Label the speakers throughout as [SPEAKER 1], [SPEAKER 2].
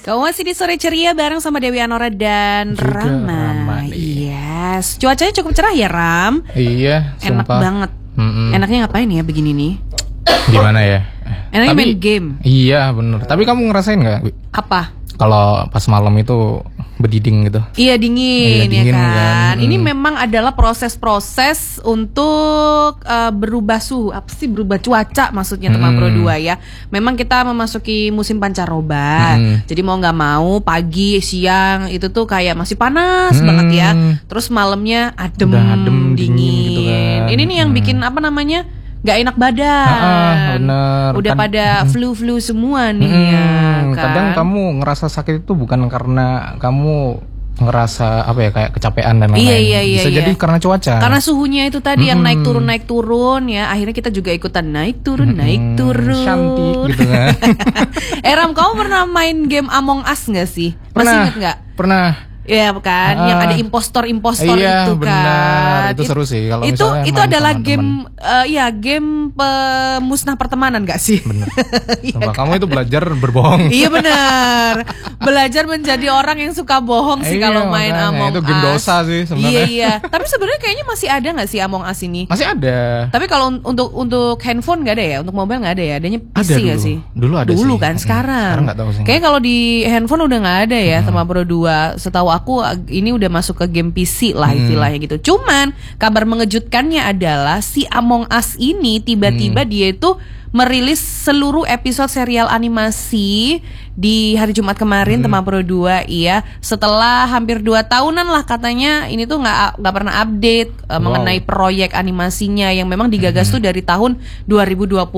[SPEAKER 1] Kamu masih di Sore Ceria bareng sama Dewi Anora dan
[SPEAKER 2] Juga
[SPEAKER 1] Rama.
[SPEAKER 2] iya.
[SPEAKER 1] Yes, cuacanya cukup cerah ya Ram.
[SPEAKER 2] Iya,
[SPEAKER 1] Enak
[SPEAKER 2] sumpah.
[SPEAKER 1] banget. Enaknya ngapain ya begini nih?
[SPEAKER 2] Gimana ya?
[SPEAKER 1] Enaknya main game.
[SPEAKER 2] Iya bener. Tapi kamu ngerasain gak
[SPEAKER 1] Apa?
[SPEAKER 2] kalau pas malam itu berdiding gitu?
[SPEAKER 1] Iya dingin,
[SPEAKER 2] Iya, dingin
[SPEAKER 1] ya kan.
[SPEAKER 2] kan.
[SPEAKER 1] Ini memang adalah proses-proses untuk berubah suhu. Apa sih berubah cuaca maksudnya teman Pro 2 ya. Memang kita memasuki musim pancaroba. Jadi mau nggak mau pagi, siang itu tuh kayak masih panas banget ya. Terus malamnya adem,
[SPEAKER 2] Udah adem, dingin gitu kan.
[SPEAKER 1] Ini nih yang bikin apa namanya? Gak enak badan.
[SPEAKER 2] Bener.
[SPEAKER 1] Udah pada flu-flu semua nih ya kan.
[SPEAKER 2] Kadang kamu ngerasa sakit itu bukan karena kamu ngerasa apa ya kayak kecapean dan lain-lain.
[SPEAKER 1] Iya,
[SPEAKER 2] Bisa jadi karena cuaca.
[SPEAKER 1] Karena suhunya itu tadi yang naik turun ya. Akhirnya kita juga ikutan naik turun.
[SPEAKER 2] Cantik gitu kan.
[SPEAKER 1] Ram, kamu pernah main game Among Us gak sih? Masih inget gak?
[SPEAKER 2] Pernah.
[SPEAKER 1] Iya kan, yang ada impostor
[SPEAKER 2] Iya,
[SPEAKER 1] itu
[SPEAKER 2] benar.
[SPEAKER 1] kan.
[SPEAKER 2] Itu seru sih kalau
[SPEAKER 1] itu
[SPEAKER 2] misalnya main
[SPEAKER 1] adalah
[SPEAKER 2] sama
[SPEAKER 1] game game pemusnah pertemanan gak sih?
[SPEAKER 2] Bener.
[SPEAKER 1] Iya
[SPEAKER 2] Sumpah,
[SPEAKER 1] kan?
[SPEAKER 2] kamu itu belajar berbohong.
[SPEAKER 1] Iya benar. Belajar menjadi orang yang suka bohong sih kalau main
[SPEAKER 2] makanya.
[SPEAKER 1] Among
[SPEAKER 2] Itu
[SPEAKER 1] Us.
[SPEAKER 2] game dosa sih sebenarnya.
[SPEAKER 1] Iya. Tapi sebenarnya kayaknya masih ada nggak sih Among Us ini?
[SPEAKER 2] Masih ada.
[SPEAKER 1] Tapi kalau untuk handphone nggak ada ya, untuk mobile nggak ada ya, adanya PC
[SPEAKER 2] Ada
[SPEAKER 1] nggak
[SPEAKER 2] dulu.
[SPEAKER 1] sih?
[SPEAKER 2] Dulu ada
[SPEAKER 1] Dulu
[SPEAKER 2] sih.
[SPEAKER 1] kan, sekarang.
[SPEAKER 2] Sekarang nggak tahu sih.
[SPEAKER 1] Kayaknya kalau di handphone udah nggak ada ya sama Pro 2. Setahu aku ini udah masuk ke game PC lah istilahnya gitu. Cuman kabar mengejutkannya adalah si Among Us ini tiba-tiba dia itu merilis seluruh episode serial animasi di hari Jumat kemarin teman Pro 2 iya, setelah hampir 2 tahunan lah katanya ini tuh nggak pernah update mengenai proyek animasinya yang memang digagas tuh dari tahun 2024.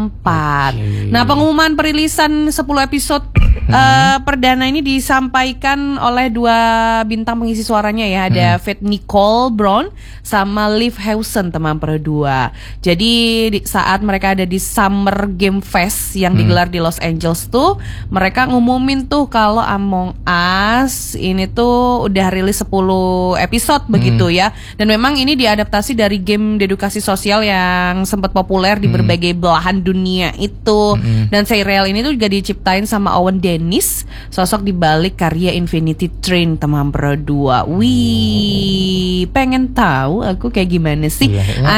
[SPEAKER 1] Nah, pengumuman perilisan 10 episode perdana ini disampaikan oleh 2 bintang pengisi suaranya ya, ada Faith Nicole Brown sama Liv Hewson teman Pro 2. Jadi saat mereka ada di Summer Game Fest yang digelar di Los Angeles tuh, mereka ngumumin tuh kalau Among Us ini tuh udah rilis 10 episode begitu ya. Dan memang ini diadaptasi dari game dedukasi sosial yang sempat populer di berbagai belahan dunia itu. Dan serial ini tuh juga diciptain sama Owen Dennis, sosok di balik karya Infinity Train teman Pro 2. Wih, pengen tahu aku kayak gimana sih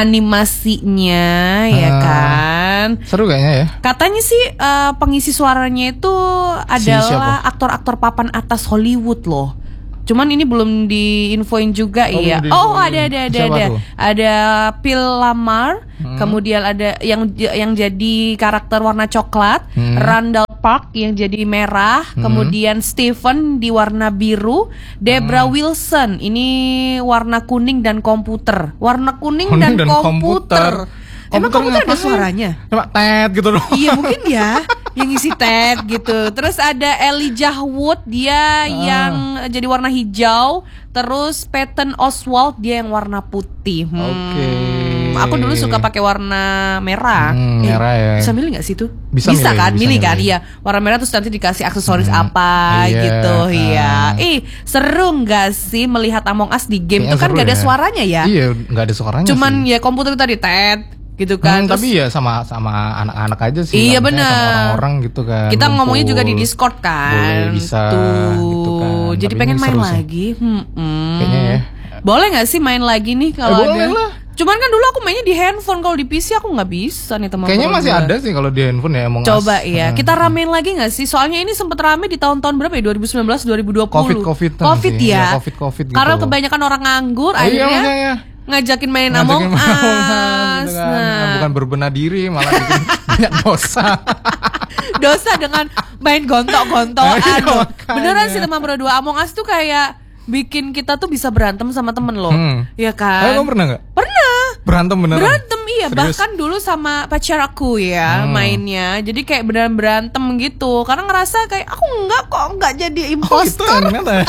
[SPEAKER 1] animasinya ya kan.
[SPEAKER 2] Seru kayaknya ya.
[SPEAKER 1] Katanya sih pengisi suaranya itu adalah aktor-aktor papan atas Hollywood loh. Cuman ini belum diinfoin juga iya. Oh, ada.
[SPEAKER 2] Tuh?
[SPEAKER 1] Ada Phil Lamar, kemudian ada yang jadi karakter warna coklat, Randall Park yang jadi merah, kemudian Stephen di warna biru, Debra Wilson ini warna kuning dan komputer. Warna kuning dan komputer. Emang komputer ada suaranya?
[SPEAKER 2] Cuma tet gitu dong.
[SPEAKER 1] Iya mungkin ya, yang isi tet gitu. Terus ada Elijah Wood, dia yang jadi warna hijau. Terus Patton Oswalt, dia yang warna putih.
[SPEAKER 2] Oke.
[SPEAKER 1] Aku dulu suka pakai warna merah.
[SPEAKER 2] Merah ya.
[SPEAKER 1] Bisa milih nggak sih tuh?
[SPEAKER 2] Bisa
[SPEAKER 1] kan,
[SPEAKER 2] milih,
[SPEAKER 1] milih kan? Iya, warna merah terus nanti dikasih aksesoris apa gitu. Iya. Seru nggak sih melihat Among Us di game? Itu kan nggak ada suaranya ya?
[SPEAKER 2] Iya, nggak ada suaranya.
[SPEAKER 1] Cuman
[SPEAKER 2] sih.
[SPEAKER 1] ya komputer tadi tet gitu kan.
[SPEAKER 2] Tapi ya sama anak-anak aja sih.
[SPEAKER 1] Iya benar.
[SPEAKER 2] Sama orang-orang gitu kan.
[SPEAKER 1] Kita ngomongnya juga di Discord kan.
[SPEAKER 2] Boleh bisa gitu kan.
[SPEAKER 1] Jadi
[SPEAKER 2] tapi
[SPEAKER 1] pengen main lagi.
[SPEAKER 2] Kayaknya ya.
[SPEAKER 1] Boleh nggak sih main lagi nih kalau ada?
[SPEAKER 2] Boleh lah.
[SPEAKER 1] Cuman kan dulu aku mainnya di handphone, kalau di PC aku nggak bisa nih teman-teman.
[SPEAKER 2] Kayaknya masih ada sih kalau di handphone ya Among Us.
[SPEAKER 1] Coba iya, kita ramein lagi nggak sih? Soalnya ini sempet rame di tahun-tahun berapa ya? 2019, 2020.
[SPEAKER 2] Covid
[SPEAKER 1] ya.
[SPEAKER 2] Covid gitu.
[SPEAKER 1] Karena kebanyakan orang nganggur, akhirnya ngajakin main Among Us.
[SPEAKER 2] Nah, bukan berbenah diri, malah bikin banyak dosa.
[SPEAKER 1] Dosa dengan main gontok-gontokan. Beneran sih teman Pro 2, Among Us tuh kayak bikin kita tuh bisa berantem sama temen loh. Ya kan?
[SPEAKER 2] Kamu pernah gak?
[SPEAKER 1] Pernah.
[SPEAKER 2] Berantem beneran?
[SPEAKER 1] Berantem iya.
[SPEAKER 2] Serius?
[SPEAKER 1] Bahkan dulu sama pacar aku ya mainnya. Jadi kayak beneran berantem gitu. Karena ngerasa kayak aku enggak jadi impostor.
[SPEAKER 2] Ternyata.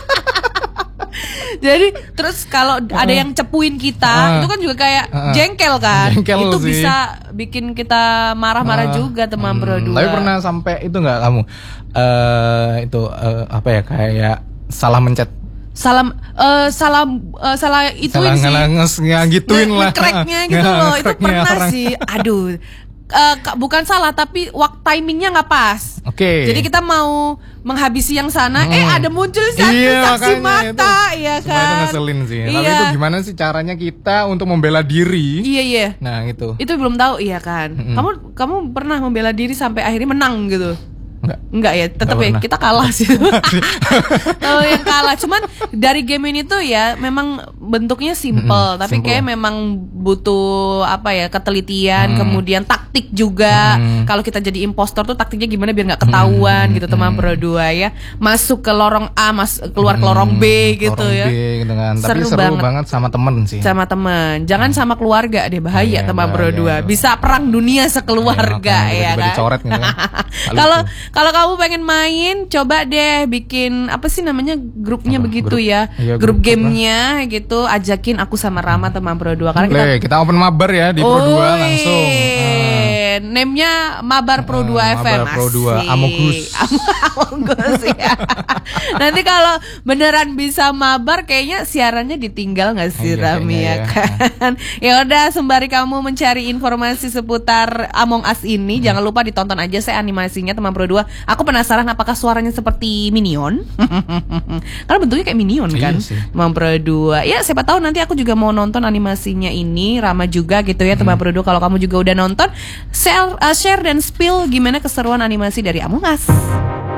[SPEAKER 1] Jadi terus kalau ada yang cepuin kita itu kan juga kayak jengkel kan. Itu
[SPEAKER 2] sih.
[SPEAKER 1] bisa bikin kita marah-marah juga teman Pro 2.
[SPEAKER 2] Tapi pernah sampai itu nggak kamu apa ya kayak salah mencet?
[SPEAKER 1] Salah ituin sih.
[SPEAKER 2] Salah gituin lah.
[SPEAKER 1] Cracknya gitu loh. Itu pernah
[SPEAKER 2] orang.
[SPEAKER 1] sih. Aduh. Bukan salah tapi timingnya nggak pas.
[SPEAKER 2] Oke.
[SPEAKER 1] Jadi kita mau menghabisi yang sana, ada muncul satu
[SPEAKER 2] Iya,
[SPEAKER 1] saksi
[SPEAKER 2] makanya
[SPEAKER 1] mata, iya
[SPEAKER 2] Sumpah itu
[SPEAKER 1] kan?
[SPEAKER 2] ngeselin sih. Lalu
[SPEAKER 1] Iya.
[SPEAKER 2] itu gimana sih caranya kita untuk membela diri?
[SPEAKER 1] Iya.
[SPEAKER 2] Nah gitu.
[SPEAKER 1] Itu belum tahu, iya kan? Kamu pernah membela diri sampai akhirnya menang gitu? Enggak ya, tetap
[SPEAKER 2] Enggak
[SPEAKER 1] ya
[SPEAKER 2] pernah.
[SPEAKER 1] kita kalah sih. Kalau yang kalah, cuman dari game ini tuh ya memang bentuknya simple, tapi
[SPEAKER 2] simple.
[SPEAKER 1] kayak memang butuh apa ya, ketelitian, kemudian taktik juga. Kalau kita jadi impostor tuh taktiknya gimana biar nggak ketahuan gitu, teman Pro 2 ya. Masuk ke lorong A, keluar ke lorong B gitu
[SPEAKER 2] Lorong
[SPEAKER 1] ya.
[SPEAKER 2] B gitu kan. Tapi
[SPEAKER 1] Seru
[SPEAKER 2] seru
[SPEAKER 1] banget.
[SPEAKER 2] banget sama temen sih.
[SPEAKER 1] Sama teman, jangan sama keluarga deh, bahaya
[SPEAKER 2] Iya,
[SPEAKER 1] teman Pro
[SPEAKER 2] bahaya
[SPEAKER 1] 2.
[SPEAKER 2] tuh.
[SPEAKER 1] Bisa perang dunia sekeluarga
[SPEAKER 2] Iya, makanya
[SPEAKER 1] ya
[SPEAKER 2] tiba-tiba
[SPEAKER 1] kan.
[SPEAKER 2] dicoret gitu kan.
[SPEAKER 1] Kalau kalau kamu pengen main, coba deh bikin apa sih namanya grupnya
[SPEAKER 2] Apa?
[SPEAKER 1] begitu
[SPEAKER 2] Grup?
[SPEAKER 1] ya,
[SPEAKER 2] Iya,
[SPEAKER 1] grup
[SPEAKER 2] grup
[SPEAKER 1] gamenya gitu. Ajakin aku sama Rama teman Pro 2 karena kita
[SPEAKER 2] Kita open mabar ya di Pro 2 langsung.
[SPEAKER 1] Name-nya Mabar Pro 2
[SPEAKER 2] Mabar
[SPEAKER 1] FM.
[SPEAKER 2] Pro 2,
[SPEAKER 1] Asik.
[SPEAKER 2] Amogus.
[SPEAKER 1] Amogus ya. Nanti kalau beneran bisa mabar kayaknya siarannya ditinggal nggak sih
[SPEAKER 2] Iya,
[SPEAKER 1] Rami
[SPEAKER 2] kayaknya
[SPEAKER 1] ya
[SPEAKER 2] ya.
[SPEAKER 1] kan. Ya udah, sembari kamu mencari informasi seputar Among Us ini, jangan lupa ditonton aja saya animasinya teman Pro 2. Aku penasaran apakah suaranya seperti Minion. Karena bentuknya kayak Minion kan.
[SPEAKER 2] Iya sih.
[SPEAKER 1] Teman Pro 2. Ya siapa tahu nanti aku juga mau nonton animasinya ini, Rama juga gitu ya teman Pro 2. Kalau kamu juga udah nonton, share dan spill gimana keseruan animasi dari Among Us.